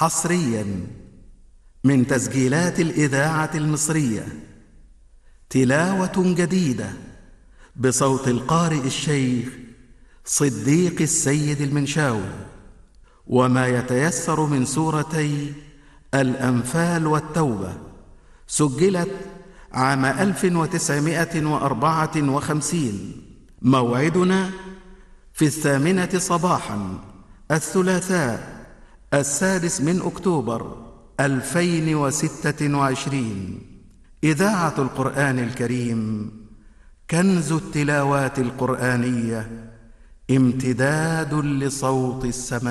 حصريا من تسجيلات الإذاعة المصرية، تلاوة جديدة بصوت القارئ الشيخ صديق السيد المنشاوي، وما يتيسر من سورتي الأنفال والتوبة. سجلت عام 1954. موعدنا في 8 صباحا الثلاثاء 6 أكتوبر 2026. إذاعة القرآن الكريم، كنز التلاوات القرآنية، امتداد لصوت السماء.